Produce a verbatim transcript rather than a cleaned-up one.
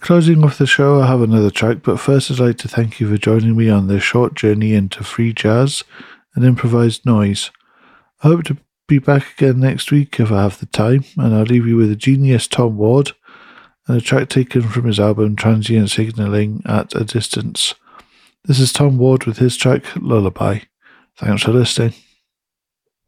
Closing off the show, I have another track, but first I'd like to thank you for joining me on this short journey into free jazz and improvised noise. I hope to be back again next week if I have the time, and I'll leave you with the genius Tom Ward and a track taken from his album Transient Signalling at a Distance. This is Tom Ward with his track Lullaby. Thanks for listening.